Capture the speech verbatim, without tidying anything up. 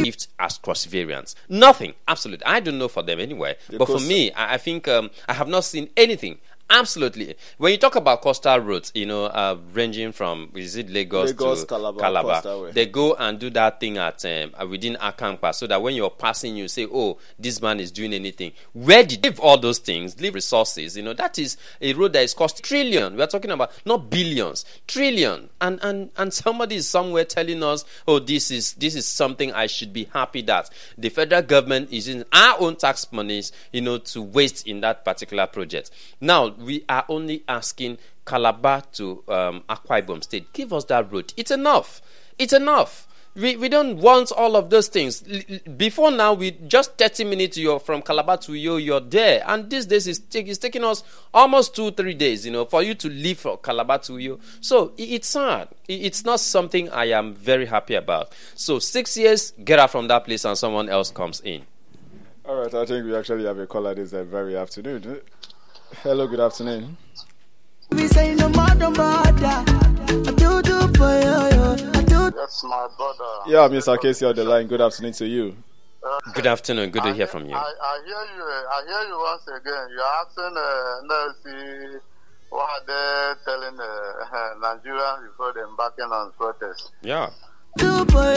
lift as cross variants. Nothing, absolutely. I don't know for them anyway. The but coast- for me, I, I think um, I have not seen anything. Absolutely. When you talk about coastal routes, you know, uh, ranging from is it Lagos, Lagos, to Calabar, Calabar, Coastal Way. they go and do that thing at um, uh, within Akampa, so that when you're passing, you say, "Oh, this man is doing anything." Where did they leave all those things? Leave resources. You know, that is a road that is cost trillion. We are talking about not billions, trillion. And and and somebody is somewhere telling us, "Oh, this is this is something I should be happy that the federal government is in our own tax monies, you know, to waste in that particular project." Now we are only asking Calabar to um, Akwa Ibom State, give us that road. It's enough. It's enough. We we don't want all of those things. L- l- before now, we just thirty minutes. You're from Calabar to Yo, you're there, and these days it's, take, it's taking us almost two three days. You know, for you to leave from Calabar to Yo. So it, it's sad. It, it's not something I am very happy about. So six years, get out from that place, and someone else comes in. All right, I think we actually have a caller this uh, very afternoon. Hello, good afternoon. We say no more, no bother. I do do for you, I do. That's my brother. Yeah, Mister Casey on the line. Good afternoon to you. Uh, Good afternoon. Good to I hear hear- from you. I, I hear you. uh, I hear you once again. You're asking uh, N L C what they're telling uh, Nigerians before they embarking on protest. Yeah. Do for